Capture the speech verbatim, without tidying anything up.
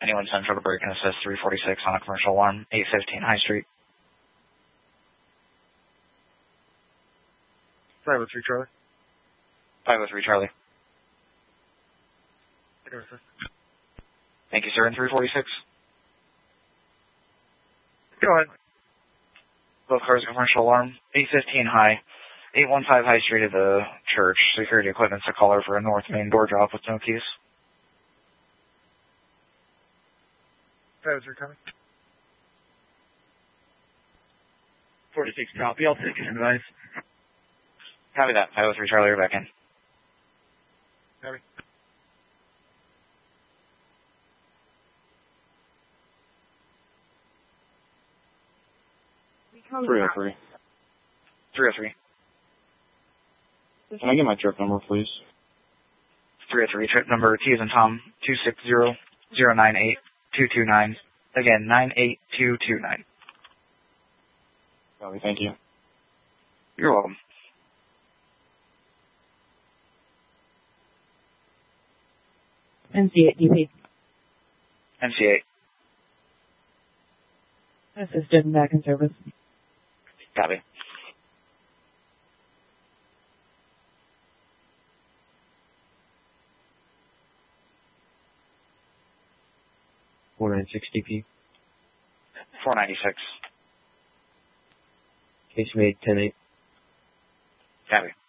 Anyone Central to break and assist three forty-six on a commercial alarm, eight fifteen High Street. five oh three Charlie. five oh three Charlie. Thank you, sir. And three forty-six? Go ahead. Both cars, commercial alarm, eight fifteen High, eight one five High Street of the church. Security equipment's a caller for a north main door drop with no keys. five oh three coming. forty-six copy. I'll take an advice. Copy that. five oh three Charlie, you're back in. Copy. three oh three. three oh three. Can I get my trip number, please? three oh three, trip number T as in Tom, two six zero zero nine eight two two nine. Again, nine eight two two nine. Copy, thank you. You're welcome. M C eight D P. M C eight. Assisted and back in service. Copy. four ninety-six D P. four ninety-six. Case made ten eight. Copy.